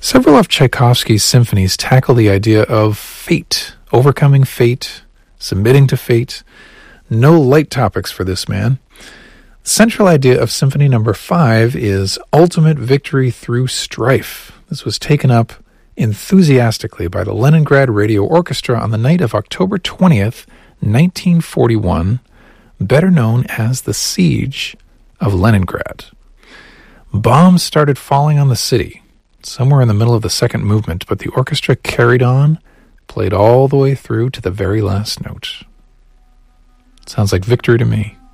Several of Tchaikovsky's symphonies tackle the idea of fate, overcoming fate, submitting to fate. No light topics for this man. The central idea of Symphony No. 5 is ultimate victory through strife. This was taken up enthusiastically by the Leningrad Radio Orchestra on the night of October 20th, 1941, better known as the Siege of Leningrad. Bombs started falling on the city, somewhere in the middle of the second movement, but the orchestra carried on, played all the way through to the very last note. Sounds like victory to me.